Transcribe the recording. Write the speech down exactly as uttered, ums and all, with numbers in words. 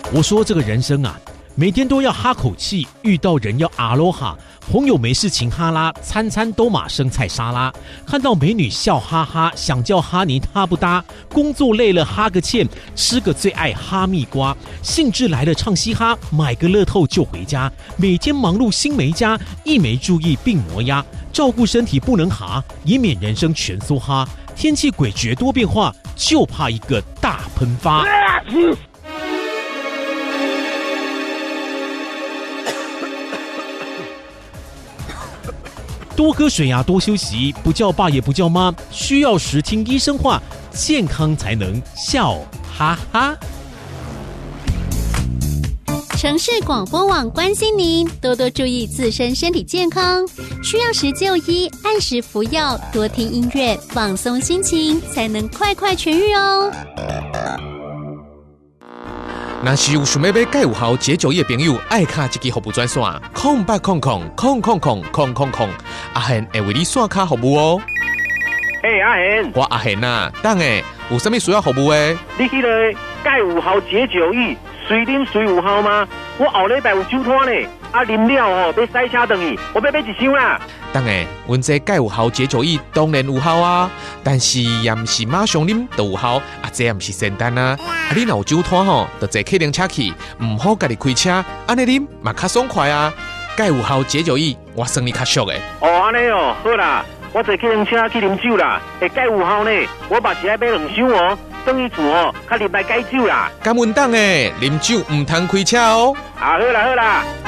我说这个人生啊，每天都要哈口气，遇到人要阿罗哈，朋友没事情哈拉，餐餐都马生菜沙拉，看到美女笑哈哈，想叫哈尼他不搭，工作累了哈个欠，吃个最爱哈密瓜，兴致来了唱嘻哈，买个乐透就回家，每天忙碌心没家，一没注意病磨牙，照顾身体不能哈，以免人生全梭哈，天气诡谲多变化，就怕一个大喷发。多喝水啊，多休息，不叫爸也不叫妈，需要时听医生话，健康才能笑哈哈。 城市广播网关心您，多多注意自身身体健康，需要时就医，按时服药，多听音乐，放松心情，才能快快痊愈哦。 若是有想要买钙有效解酒液的朋友，爱卡这支服务专线空八空空空空空空空空，阿贤会为你线卡服务哦。 嘿，阿贤， 我阿贤啊，等下有啥物需要服务的？ 你迄个钙有效解酒液，随啉随有效吗？我后礼拜有酒摊呢，啊啉了哦，要塞车转去，我要买一箱啦。 等下，阮这钙有效解酒液当然有效啊，但是也毋是马上啉就有效，啊这也毋是仙丹啊。啊，你若有酒摊吼，就坐客人车去，唔好家己开车，安尼啉嘛较爽快啊。钙有效解酒液，我算你较俗诶。 哦，安尼哦，好啦，我坐客人车去啉酒啦，会钙有效呢，我嘛是爱买两箱哦，转去厝哦，较入来解酒啦。 敢稳当诶，啉酒唔通开车哦。 啊，好啦好啦。